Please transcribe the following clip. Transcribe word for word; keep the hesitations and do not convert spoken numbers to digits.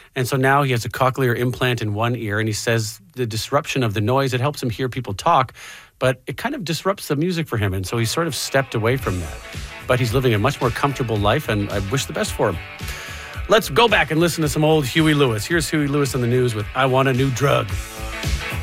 And so now he has a cochlear implant in one ear, and he says the disruption of the noise, it helps him hear people talk, but it kind of disrupts the music for him. And so he's sort of stepped away from that. But he's living a much more comfortable life, and I wish the best for him. Let's go back and listen to some old Huey Lewis. Here's Huey Lewis on the news with I Want a New Drug.